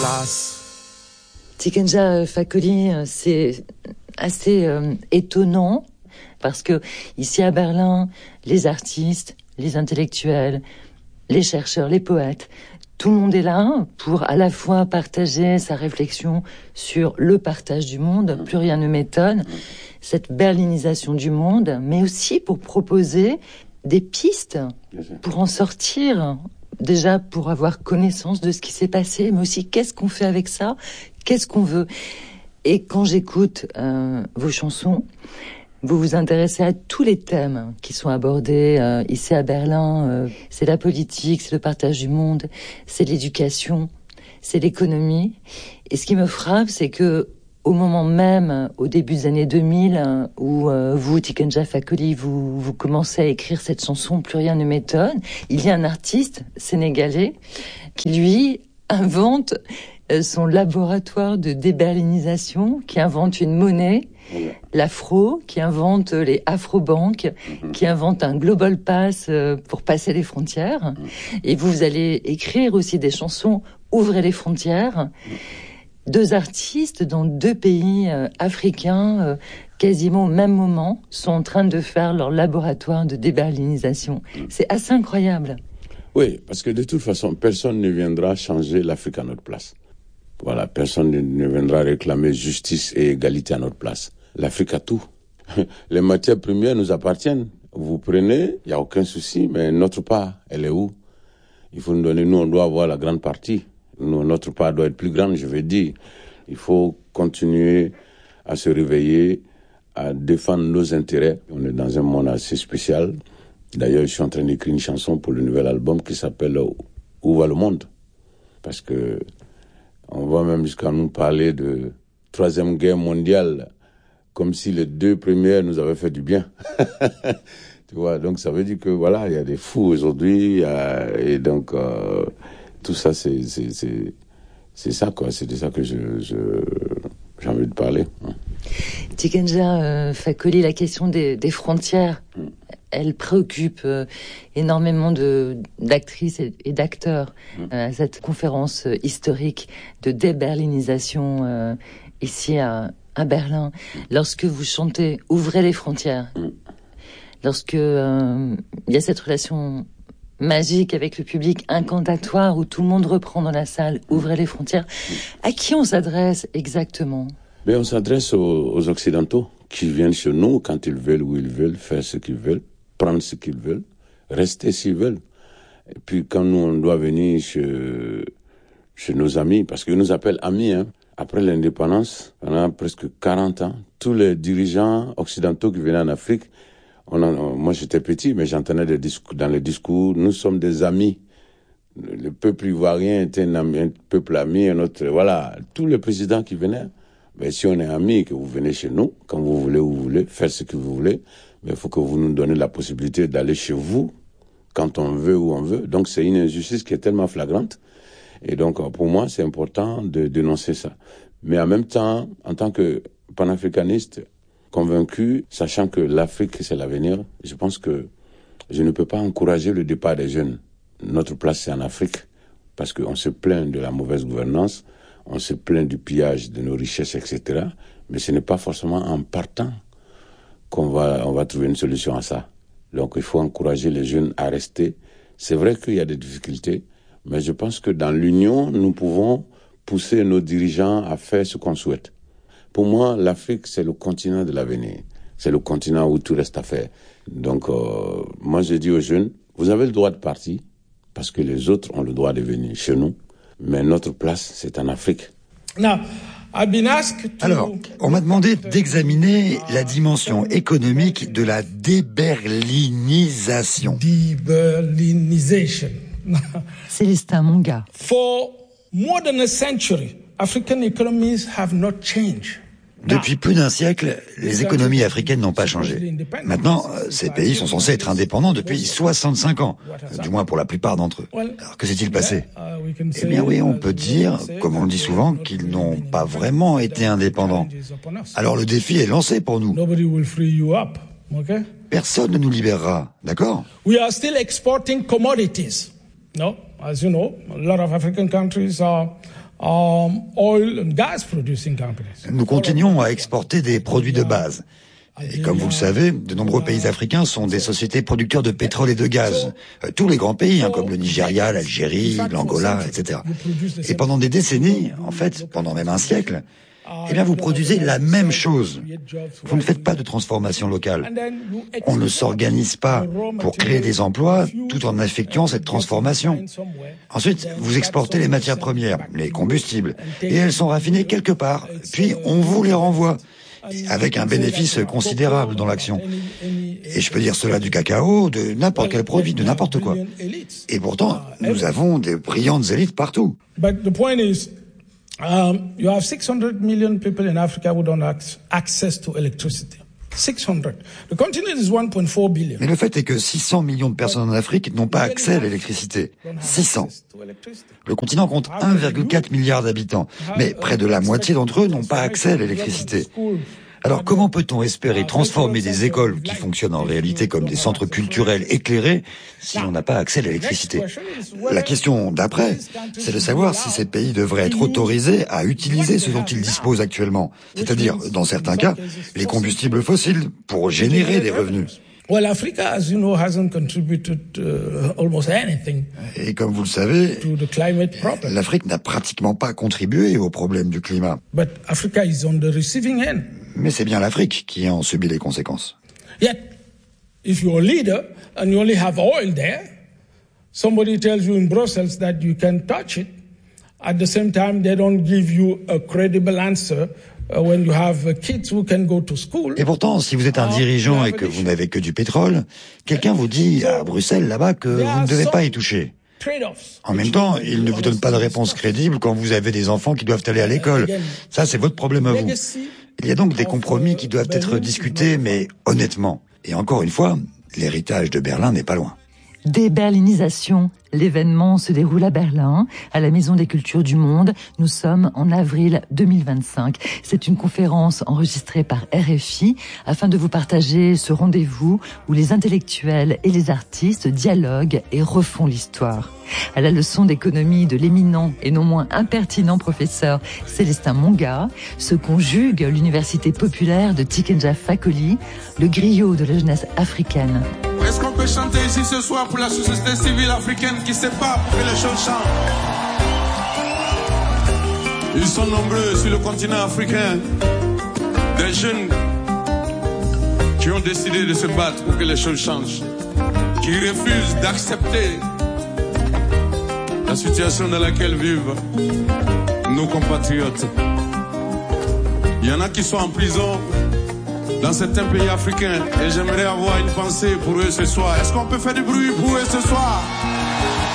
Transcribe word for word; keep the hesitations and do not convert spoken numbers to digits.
class. Tikenja Fakoly, c'est assez euh, étonnant parce que ici à Berlin, les artistes, les intellectuels, les chercheurs, les poètes, tout le monde est là pour à la fois partager sa réflexion sur le partage du monde, plus rien ne m'étonne, cette berlinisation du monde, mais aussi pour proposer des pistes pour en sortir, déjà pour avoir connaissance de ce qui s'est passé, mais aussi qu'est-ce qu'on fait avec ça, qu'est-ce qu'on veut. Et quand j'écoute euh, vos chansons, vous vous intéressez à tous les thèmes qui sont abordés euh, ici à Berlin. Euh, c'est la politique, c'est le partage du monde, c'est l'éducation, c'est l'économie. Et ce qui me frappe, c'est que au moment même, au début des années deux mille, où euh, vous, Tikenja Fakoly, vous, vous commencez à écrire cette chanson « Plus rien ne m'étonne », il y a un artiste sénégalais qui, lui, invente son laboratoire de déberlinisation, qui invente une monnaie, l'afro, qui invente les afro-banques, qui invente un global pass pour passer les frontières. Et vous allez écrire aussi des chansons « Ouvrez les frontières ». Deux artistes dans deux pays euh, africains, euh, quasiment au même moment, sont en train de faire leur laboratoire de déberlinisation. C'est assez incroyable. Oui, parce que de toute façon, personne ne viendra changer l'Afrique à notre place. Voilà, personne ne viendra réclamer justice et égalité à notre place. L'Afrique a tout. Les matières premières nous appartiennent. Vous prenez, il n'y a aucun souci, mais notre part, elle est où? Il faut nous donner, nous on doit avoir la grande partie. Nous, notre part doit être plus grande, je veux dire. Il faut continuer à se réveiller, à défendre nos intérêts. On est dans un monde assez spécial. D'ailleurs, je suis en train d'écrire une chanson pour le nouvel album qui s'appelle « Où va le monde ?» Parce que on va même jusqu'à nous parler de Troisième Guerre mondiale, comme si les deux premières nous avaient fait du bien. Tu vois, donc ça veut dire que voilà, il y a des fous aujourd'hui, et donc... Euh, tout ça, c'est, c'est, c'est, c'est ça, quoi. C'est de ça que je, je, j'ai envie de parler. Tikenja euh, Fakoly, la question des, des frontières, mm. elle préoccupe euh, énormément de, d'actrices et, et d'acteurs mm. euh, à cette conférence euh, historique de déberlinisation euh, ici à, à Berlin. Mm. Lorsque vous chantez « Ouvrez les frontières mm. », lorsque euh, il y a cette relation... magique avec le public, incantatoire, où tout le monde reprend dans la salle, ouvrez les frontières. À qui on s'adresse exactement? Mais on s'adresse aux, aux Occidentaux qui viennent chez nous quand ils veulent, où ils veulent, faire ce qu'ils veulent, prendre ce qu'ils veulent, rester s'ils veulent. Et puis quand nous, on doit venir chez, chez nos amis, parce qu'ils nous appellent amis, hein. Après l'indépendance, pendant presque quarante ans, tous les dirigeants occidentaux qui venaient en Afrique, On a, moi, j'étais petit, mais j'entendais des discours, dans les discours, nous sommes des amis. Le peuple ivoirien était un, ami, un peuple ami, un autre, voilà. Tous les présidents qui venaient, mais si on est amis, que vous venez chez nous, quand vous voulez, où vous voulez, faire ce que vous voulez, mais il faut que vous nous donnez la possibilité d'aller chez vous, quand on veut, où on veut. Donc, c'est une injustice qui est tellement flagrante. Et donc, pour moi, c'est important de dénoncer ça. Mais en même temps, en tant que panafricaniste, convaincu, sachant que l'Afrique, c'est l'avenir, je pense que je ne peux pas encourager le départ des jeunes. Notre place, c'est en Afrique, parce qu'on se plaint de la mauvaise gouvernance, on se plaint du pillage de nos richesses, et cetera. Mais ce n'est pas forcément en partant qu'on va, on va trouver une solution à ça. Donc, il faut encourager les jeunes à rester. C'est vrai qu'il y a des difficultés, mais je pense que dans l'union, nous pouvons pousser nos dirigeants à faire ce qu'on souhaite. Pour moi, l'Afrique, c'est le continent de l'avenir. C'est le continent où tout reste à faire. Donc, euh, moi, je dis aux jeunes, vous avez le droit de partir, parce que les autres ont le droit de venir chez nous. Mais notre place, c'est en Afrique. Now, I've been asked to... Alors, on m'a demandé d'examiner la dimension économique de la déberlinisation. Deberlinisation. Célestin, mon gars. For more than a century, African economies have not changed. Depuis plus d'un siècle, les économies africaines n'ont pas changé. Maintenant, ces pays sont censés être indépendants depuis soixante-cinq ans, du moins pour la plupart d'entre eux. Alors que s'est-il passé? Eh bien oui, on peut dire, comme on le dit souvent, qu'ils n'ont pas vraiment été indépendants. Alors le défi est lancé pour nous. Personne ne nous libérera, d'accord? We are still exporting commodities. No, as you know, a lot of African countries are Nous continuons à exporter des produits de base. Et comme vous le savez, de nombreux pays africains sont des sociétés producteurs de pétrole et de gaz. Tous les grands pays, hein, comme le Nigeria, l'Algérie, l'Angola, et cetera. Et pendant des décennies, en fait, pendant même un siècle, eh bien, vous produisez la même chose. Vous ne faites pas de transformation locale. On ne s'organise pas pour créer des emplois tout en effectuant cette transformation. Ensuite, vous exportez les matières premières, les combustibles, et elles sont raffinées quelque part. Puis, on vous les renvoie, avec un bénéfice considérable dans l'action. Et je peux dire cela du cacao, de n'importe quel produit, de n'importe quoi. Et pourtant, nous avons des brillantes élites partout. Um, you have six hundred million people in Africa who don't have access to electricity. six hundred. The continent is one point four billion. Mais le fait est que six cents millions de personnes en Afrique n'ont pas accès à l'électricité. six cents. Le continent compte un virgule quatre milliard d'habitants, mais près de la moitié d'entre eux n'ont pas accès à l'électricité. Alors comment peut-on espérer transformer des écoles qui fonctionnent en réalité comme des centres culturels éclairés si on n'a pas accès à l'électricité? La question d'après, c'est de savoir si ces pays devraient être autorisés à utiliser ce dont ils disposent actuellement, c'est-à-dire, dans certains cas, les combustibles fossiles pour générer des revenus. Well, Africa, as you know, hasn't contributed uh, almost anything. Et comme vous le savez, l'Afrique n'a pratiquement pas contribué au problème du climat. But Africa is on the receiving end. Mais c'est bien l'Afrique qui en subit les conséquences. Yet, if you're a leader and you only have oil there, somebody tells you in Brussels that you can touch it. At the same time, they don't give you a credible answer. When you have kids who can go to school. Et pourtant, si vous êtes un dirigeant et que vous n'avez que du pétrole, quelqu'un vous dit à Bruxelles, là-bas, que vous ne devez pas y toucher. En même temps, il ne vous donne pas de réponse crédible quand vous avez des enfants qui doivent aller à l'école. Ça, c'est votre problème à vous. Il y a donc des compromis qui doivent être discutés, mais honnêtement. Et encore une fois, l'héritage de Berlin n'est pas loin. Déberlinisation. L'événement se déroule à Berlin, à la Maison des Cultures du Monde. Nous sommes en avril deux mille vingt-cinq. C'est une conférence enregistrée par R F I afin de vous partager ce rendez-vous où les intellectuels et les artistes dialoguent et refont l'histoire. À la leçon d'économie de l'éminent et non moins impertinent professeur Célestin Monga se conjugue l'université populaire de Tikenja Fakoly, le griot de la jeunesse africaine. Est-ce qu'on peut chanter ici ce soir pour la société civile africaine qui se bat pour que les choses changent? Ils sont nombreux sur le continent africain, des jeunes qui ont décidé de se battre pour que les choses changent, qui refusent d'accepter la situation dans laquelle vivent nos compatriotes. Il y en a qui sont en prison dans certains pays africains et j'aimerais avoir une pensée pour eux ce soir. Est-ce qu'on peut faire du bruit pour eux ce soir?